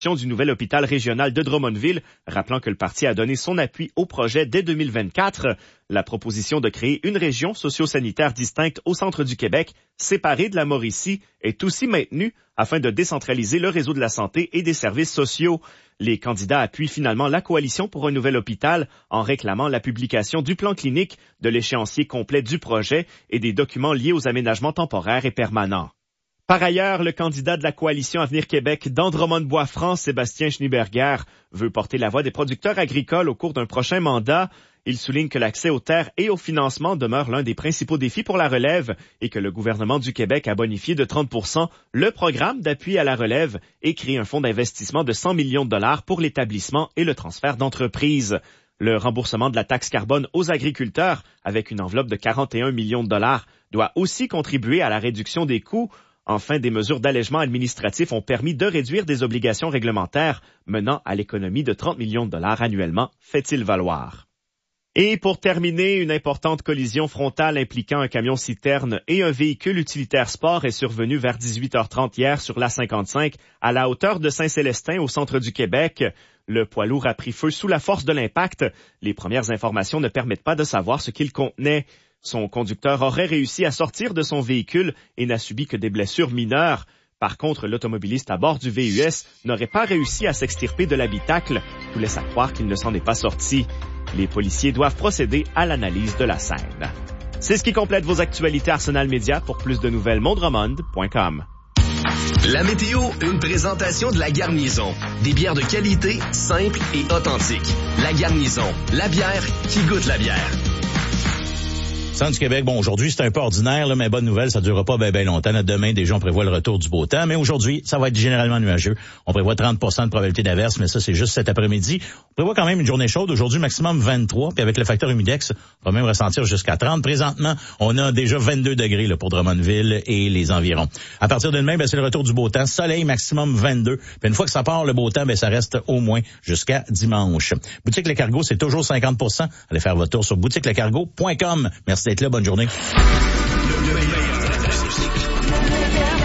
du nouvel hôpital régional de Drummondville, rappelant que le parti a donné son appui au projet dès 2024. La proposition de créer une région socio-sanitaire distincte au centre du Québec, séparée de la Mauricie, est aussi maintenue afin de décentraliser le réseau de la santé et des services sociaux. Les candidats appuient finalement la coalition pour un nouvel hôpital en réclamant la publication du plan clinique, de l'échéancier complet du projet et des documents liés aux aménagements temporaires et permanents. Par ailleurs, le candidat de la coalition Avenir Québec d'Andromont-Bois-France, Sébastien Schneeberger, veut porter la voix des producteurs agricoles au cours d'un prochain mandat. Il souligne que l'accès aux terres et au financement demeure l'un des principaux défis pour la relève et que le gouvernement du Québec a bonifié de 30% le programme d'appui à la relève et créé un fonds d'investissement de 100 millions de dollars pour l'établissement et le transfert d'entreprises. Le remboursement de la taxe carbone aux agriculteurs, avec une enveloppe de 41 millions de dollars, doit aussi contribuer à la réduction des coûts. Enfin, des mesures d'allègement administratif ont permis de réduire des obligations réglementaires, menant à l'économie de 30 millions de dollars annuellement, fait-il valoir. Et pour terminer, une importante collision frontale impliquant un camion-citerne et un véhicule utilitaire sport est survenue vers 18h30 hier sur l'A55 à la hauteur de Saint-Célestin au centre du Québec. Le poids lourd a pris feu sous la force de l'impact. Les premières informations ne permettent pas de savoir ce qu'il contenait. Son conducteur aurait réussi à sortir de son véhicule et n'a subi que des blessures mineures. Par contre, l'automobiliste à bord du VUS n'aurait pas réussi à s'extirper de l'habitacle. Tout laisse à croire qu'il ne s'en est pas sorti. Les policiers doivent procéder à l'analyse de la scène. C'est ce qui complète vos actualités Arsenal Média. Pour plus de nouvelles, mondromond.com. La météo, une présentation de La Garnison. Des bières de qualité, simples et authentiques. La Garnison, la bière qui goûte la bière. Centre du Québec, bon, aujourd'hui, c'est un peu ordinaire, là, mais bonne nouvelle, ça durera pas bien longtemps. Demain, déjà, on prévoit le retour du beau temps, mais aujourd'hui, ça va être généralement nuageux. On prévoit 30% de probabilité d'averse, mais ça, c'est juste cet après-midi. On prévoit quand même une journée chaude. Aujourd'hui, maximum 23, puis avec le facteur humidex, on va même ressentir jusqu'à 30. Présentement, on a déjà 22 degrés là, pour Drummondville et les environs. À partir de demain, c'est le retour du beau temps. Soleil, maximum 22. Puis une fois que ça part, le beau temps, ça reste au moins jusqu'à dimanche. Boutique Le Cargo, c'est toujours 50%. Allez faire votre tour sur boutiquelecargo.com. Merci d'être là. Bonne journée.